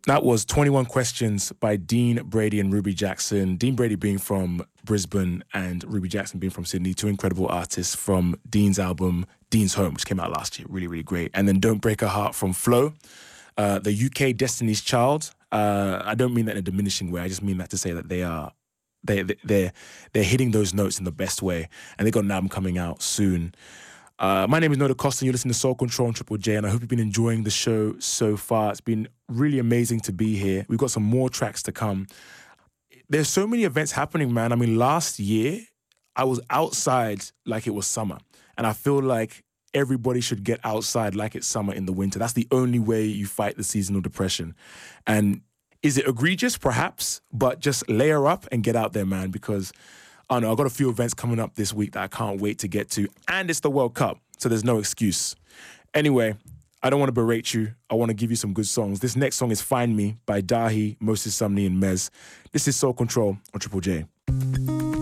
That was 21 Questions by Dean Brady and Ruby Jackson. Dean Brady being from Brisbane and Ruby Jackson being from Sydney, two incredible artists from Dean's album, Dean's Home, which came out last year. Really, really great. And then Don't Break Her Heart from Flo, the UK Destiny's Child. I don't mean that in a diminishing way. I just mean that to say that they're hitting those notes in the best way. And they got an album coming out soon. My name is Noda Costa, and you're listening to Soul Control on Triple J, and I hope you've been enjoying the show so far. It's been really amazing to be here. We've got some more tracks to come. There's so many events happening, man. I mean, last year, I was outside like it was summer, and I feel like everybody should get outside like it's summer in the winter. That's the only way you fight the seasonal depression. And is it egregious? Perhaps, but just layer up and get out there, man, because I don't know, I've got a few events coming up this week that I can't wait to get to. And it's the World Cup, so there's no excuse. Anyway, I don't want to berate you. I want to give you some good songs. This next song is Find Me by Dahi, Moses Sumney, and Mez. This is Soul Control on Triple J.